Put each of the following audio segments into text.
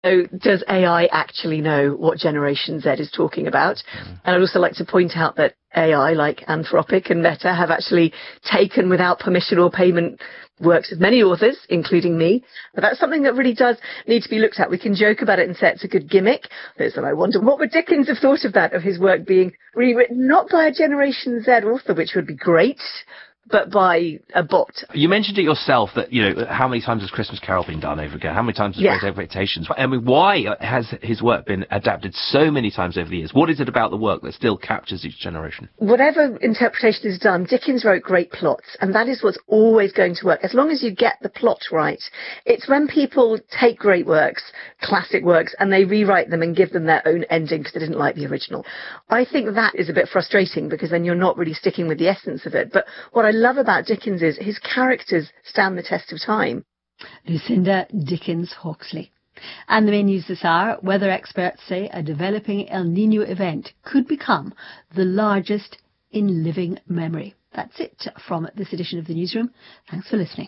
So does AI actually know what Generation Z is talking about? And I'd also like to point out that AI, like Anthropic and Meta, have actually taken without permission or payment works of many authors, including me. But that's something that really does need to be looked at. We can joke about it and say it's a good gimmick. So I wonder, what would Dickens have thought of that, of his work being rewritten not by a Generation Z author, which would be great, but by a bot? You mentioned it yourself that, how many times has Christmas Carol been done over again? How many times has Great Expectations? I mean, why has his work been adapted so many times over the years? What is it about the work that still captures each generation? Whatever interpretation is done, Dickens wrote great plots, and that is what's always going to work, as long as you get the plot right. It's when people take great works, classic works, and they rewrite them and give them their own ending because they didn't like the original. I think that is a bit frustrating, because then you're not really sticking with the essence of it. But what I love about Dickens is his characters stand the test of time. Lucinda Dickens-Hawksley. And the main news this hour, weather experts say a developing El Niño event could become the largest in living memory. That's it from this edition of the Newsroom. Thanks for listening.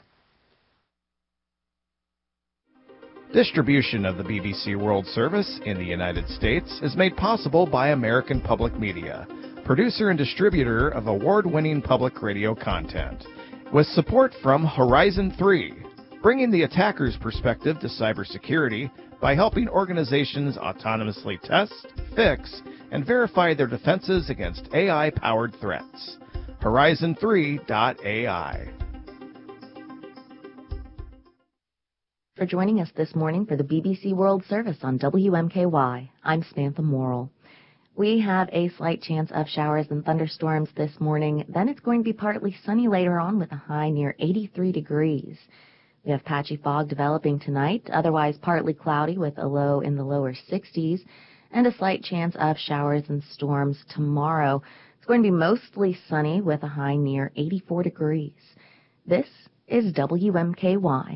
Distribution of the BBC World Service in the United States is made possible by American Public Media, producer and distributor of award-winning public radio content, with support from Horizon 3, bringing the attacker's perspective to cybersecurity by helping organizations autonomously test, fix, and verify their defenses against AI-powered threats. Horizon3.ai. For joining us this morning for the BBC World Service on WMKY. I'm Samantha Morrill. We have a slight chance of showers and thunderstorms this morning. Then it's going to be partly sunny later on with a high near 83 degrees. We have patchy fog developing tonight, otherwise partly cloudy with a low in the lower 60s, and a slight chance of showers and storms tomorrow. It's going to be mostly sunny with a high near 84 degrees. This is WMKY.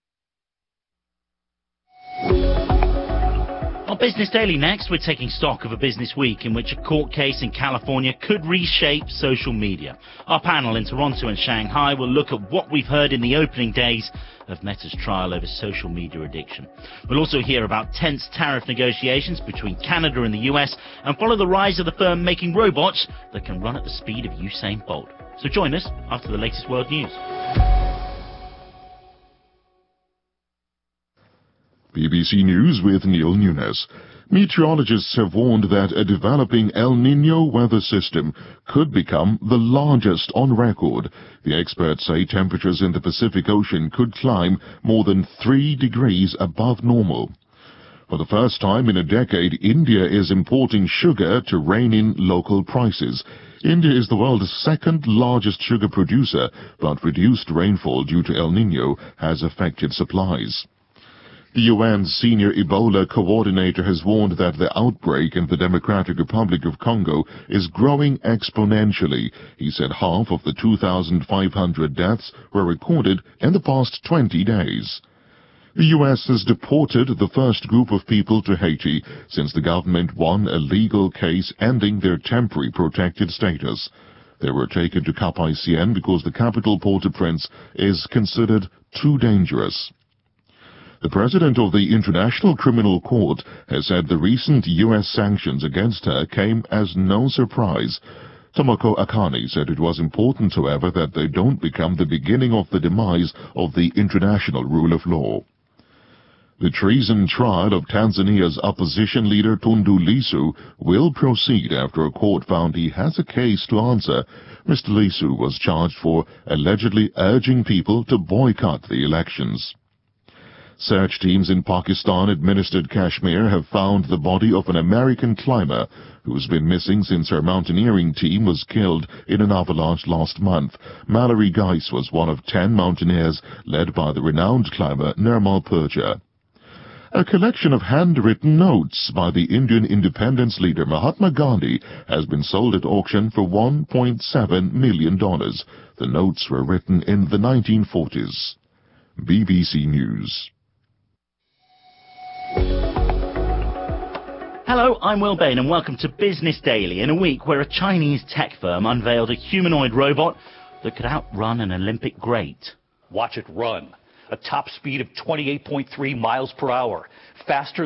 On Business Daily next, we're taking stock of a business week in which a court case in California could reshape social media. Our panel in Toronto and Shanghai will look at what we've heard in the opening days of Meta's trial over social media addiction. We'll also hear about tense tariff negotiations between Canada and the US and follow the rise of the firm making robots that can run at the speed of Usain Bolt. So join us after the latest world news. BBC News with Neil Nunes. Meteorologists have warned that a developing El Niño weather system could become the largest on record. The experts say temperatures in the Pacific Ocean could climb more than 3 degrees above normal. For the first time in a decade, India is importing sugar to rein in local prices. India is the world's second largest sugar producer, but reduced rainfall due to El Niño has affected supplies. The UN's senior Ebola coordinator has warned that the outbreak in the Democratic Republic of Congo is growing exponentially. He said half of the 2,500 deaths were recorded in the past 20 days. The U.S. has deported the first group of people to Haiti since the government won a legal case ending their temporary protected status. They were taken to Cap-Haïtien because the capital Port-au-Prince is considered too dangerous. The president of the International Criminal Court has said the recent U.S. sanctions against her came as no surprise. Tomoko Akane said it was important, however, that they don't become the beginning of the demise of the international rule of law. The treason trial of Tanzania's opposition leader Tundu Lissu will proceed after a court found he has a case to answer. Mr. Lissu was charged for allegedly urging people to boycott the elections. Search teams in Pakistan-administered Kashmir have found the body of an American climber who's been missing since her mountaineering team was killed in an avalanche last month. Mallory Geis was one of 10 mountaineers led by the renowned climber Nirmal Purja. A collection of handwritten notes by the Indian independence leader Mahatma Gandhi has been sold at auction for $1.7 million. The notes were written in the 1940s. BBC News. Hello, I'm Will Bain and welcome to Business Daily, in a week where a Chinese tech firm unveiled a humanoid robot that could outrun an Olympic great. Watch it run. a top speed of 28.3 miles per hour, faster